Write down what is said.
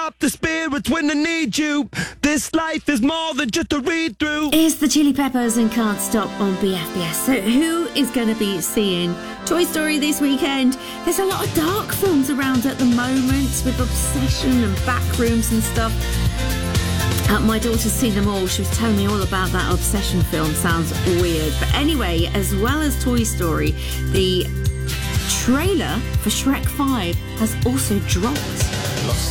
up the spirits when I need you. This life is more than just a read-through. It's the Chili Peppers and Can't Stop on BFBS. So who is going to be seeing Toy Story this weekend? There's a lot of dark films around at the moment with Obsession and Backrooms and stuff. My daughter's seen them all. She was telling me all about that Obsession film. Sounds weird. But anyway, as well as Toy Story, the trailer for Shrek 5 has also dropped.